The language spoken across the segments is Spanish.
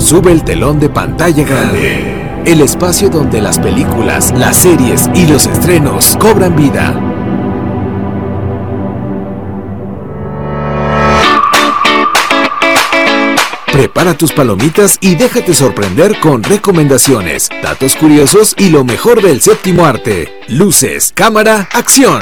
Sube el telón de Pantalla Grande, el espacio donde las películas, las series y los estrenos cobran vida. Prepara tus palomitas y déjate sorprender con recomendaciones, datos curiosos y lo mejor del séptimo arte. Luces, cámara, acción.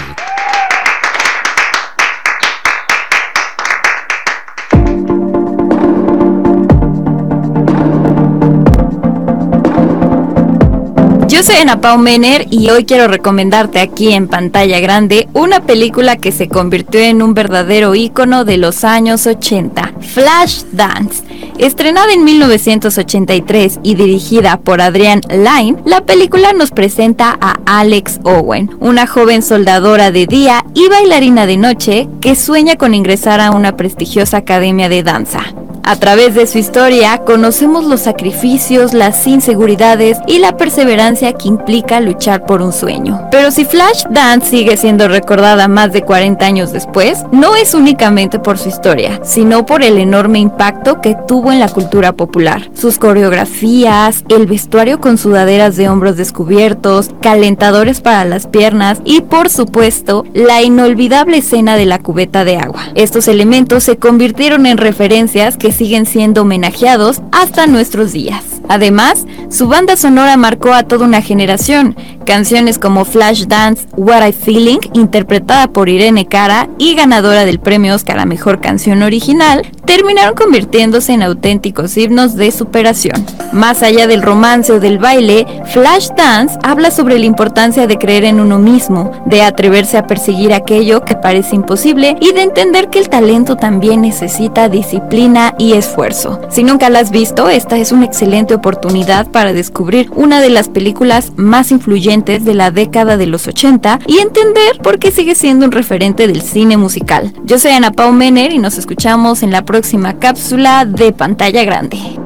Yo soy Ana Pau Mener y hoy quiero recomendarte aquí en Pantalla Grande una película que se convirtió en un verdadero ícono de los años 80, Flashdance. Estrenada en 1983 y dirigida por Adrian Lyne, la película nos presenta a Alex Owen, una joven soldadora de día y bailarina de noche que sueña con ingresar a una prestigiosa academia de danza. A través de su historia, conocemos los sacrificios, las inseguridades y la perseverancia que implica luchar por un sueño. Pero si Flashdance sigue siendo recordada más de 40 años después, no es únicamente por su historia, sino por el enorme impacto que tuvo en la cultura popular. Sus coreografías, el vestuario con sudaderas de hombros descubiertos, calentadores para las piernas y, por supuesto, la inolvidable escena de la cubeta de agua. Estos elementos se convirtieron en referencias que siguen siendo homenajeados hasta nuestros días. Además, su banda sonora marcó a toda una generación. Canciones como Flashdance, What I Feeling, interpretada por Irene Cara y ganadora del premio Oscar a Mejor Canción Original, terminaron convirtiéndose en auténticos himnos de superación. Más allá del romance o del baile, Flashdance habla sobre la importancia de creer en uno mismo, de atreverse a perseguir aquello que parece imposible y de entender que el talento también necesita disciplina y esfuerzo. Si nunca la has visto, esta es una excelente oportunidad para descubrir una de las películas más influyentes de la década de los 80 y entender por qué sigue siendo un referente del cine musical. Yo soy Ana Pau Mener y nos escuchamos en la próxima cápsula de Pantalla Grande.